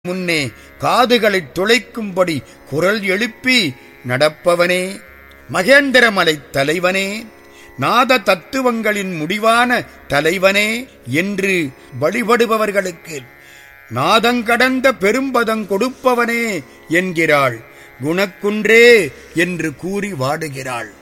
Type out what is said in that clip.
முன்னே காதுகளைத் துளைக்கும்படி குரல் எழுப்பி நடப்பவனே, மகேந்திரமலைத் தலைவனே, நாத தத்துவங்களின் முடிவான தலைவனே என்று வழிபடுபவர்களுக்கு நாதங்கடந்த பெரும்பதம் கொடுப்பவனே என்கிறாள். குணக்குன்றே என்று கூறி வாடுகிறாள்.